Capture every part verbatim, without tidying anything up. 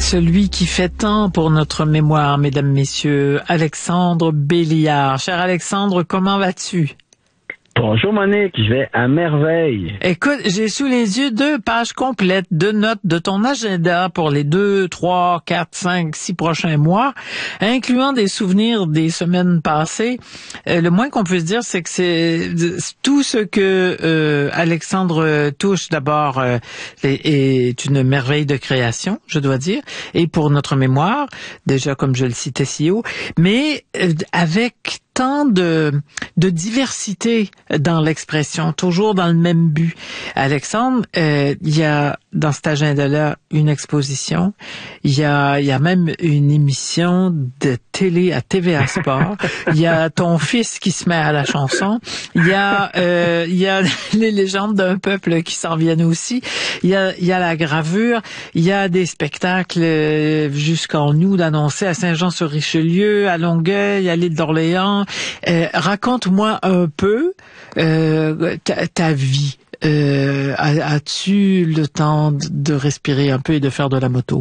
celui qui fait tant pour notre mémoire, mesdames, messieurs, Alexandre Béliard. Cher Alexandre, comment vas-tu? Bonjour Monique, je vais à merveille. Écoute, j'ai sous les yeux deux pages complètes de notes de ton agenda pour les deux, trois, quatre, cinq, six prochains mois, incluant des souvenirs des semaines passées. Euh, le moins qu'on puisse dire, c'est que c'est tout ce que euh, Alexandre touche d'abord euh, est, est une merveille de création, je dois dire, et pour notre mémoire, déjà comme je le citais si haut, mais euh, avec tant de, de diversité dans l'expression, toujours dans le même but. Alexandre, euh, il y a dans cet agenda-là une exposition, il y a, il y a même une émission de télé à T V A Sport, il y a ton fils qui se met à la chanson, il y a, euh, il y a les légendes d'un peuple qui s'en viennent aussi, il y a, il y a la gravure, il y a des spectacles jusqu'en août d'annoncer à Saint-Jean-sur-Richelieu, à Longueuil, à l'île d'Orléans. Euh, raconte-moi un peu euh, ta, ta vie. Euh, as-tu le temps de respirer un peu et de faire de la moto?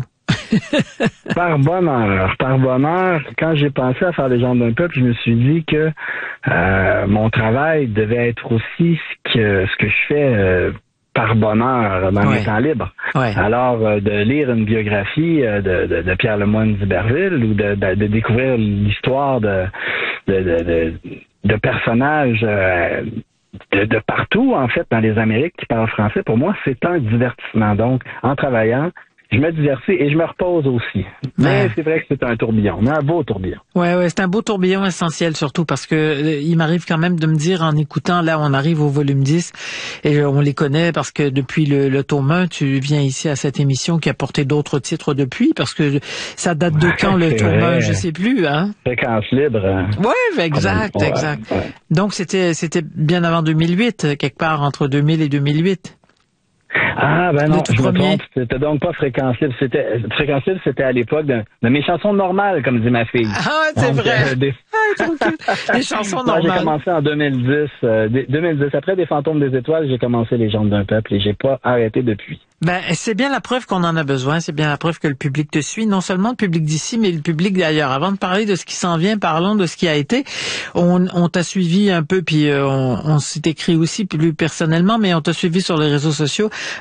Par bonheur, par bonheur, quand j'ai pensé à faire les jambes d'un peuple, je me suis dit que euh, mon travail devait être aussi ce que ce que je fais euh, par bonheur dans ouais. mes temps libres. Ouais. Alors, euh, de lire une biographie euh, de, de, de Pierre Lemoine d'Iberville ou de, de, de découvrir l'histoire de, de, de, de, de personnages euh, de, de partout, en fait, dans les Amériques qui parlent français, pour moi, c'est un divertissement. Donc, en travaillant, je me divertis et je me repose aussi. Mais ouais. C'est vrai que c'est un tourbillon, mais un beau tourbillon. Ouais, ouais, c'est un beau tourbillon essentiel surtout parce que euh, il m'arrive quand même de me dire en écoutant, là on arrive au volume dix et on les connaît parce que depuis le, le tome un, tu viens ici à cette émission qui a porté d'autres titres depuis parce que ça date de quand le tome un, je sais plus, hein? Fréquence libre. Hein? Ouais, exact, ouais, exact. Ouais. Donc c'était c'était bien avant deux mille huit, quelque part entre deux mille et deux mille huit. Ah, ben non, je me trompe. C'était donc pas Fréquence Libre. C'était, Fréquence Libre, c'était à l'époque de, de mes chansons normales, comme dit ma fille. Ah, c'est donc, vrai. Euh, des... des chansons normales. Moi, j'ai commencé en deux mille dix. Euh, deux mille dix. Après des Fantômes des Étoiles, j'ai commencé Les Jambes d'un Peuple et j'ai pas arrêté depuis. Ben, c'est bien la preuve qu'on en a besoin. C'est bien la preuve que le public te suit. Non seulement le public d'ici, mais le public d'ailleurs. Avant de parler de ce qui s'en vient, parlons de ce qui a été. On, on t'a suivi un peu, puis euh, on, on s'est écrit aussi plus personnellement, mais on t'a suivi sur les réseaux sociaux.